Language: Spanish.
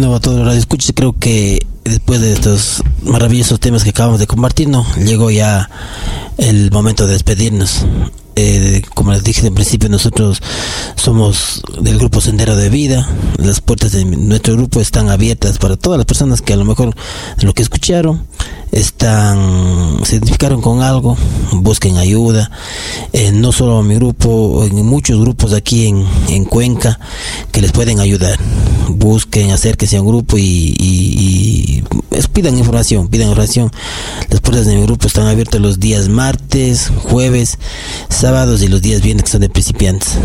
nuevo a todos los radioescuchas. Creo que después de estos maravillosos temas que acabamos de compartir, ¿no?, llegó ya el momento de despedirnos. Como les dije en principio, nosotros somos del grupo Sendero de Vida. Las puertas de nuestro grupo están abiertas para todas las personas que a lo mejor de lo que escucharon se identificaron con algo, busquen ayuda. No solo mi grupo, en muchos grupos aquí en Cuenca que les pueden ayudar. Busquen, acérquense a un grupo y pidan información. Las puertas de mi grupo están abiertas los días martes, jueves, sábados y los días viernes, que son de principiantes.